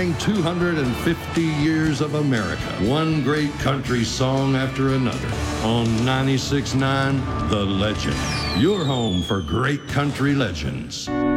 honoring 250 years of America. One great country song after another. On 96.9, The Legend. Your home for great country legends.